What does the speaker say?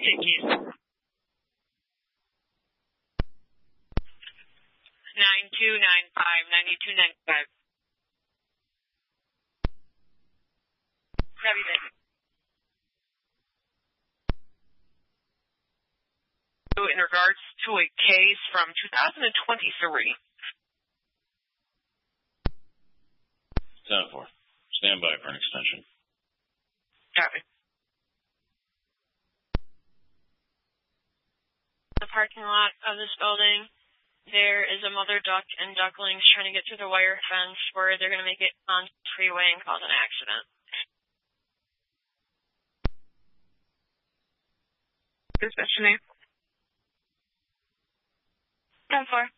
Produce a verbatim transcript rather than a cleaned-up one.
Dickies. Nine two nine five ninety two ninety five. Copy that. In regards to a case from two thousand twenty-three. ten four. Stand by for an extension. Copy. The parking lot of this building, there is a mother duck and ducklings trying to get through the wire fence where they're going to make it on the freeway and cause an accident. Dispatch name. ten four.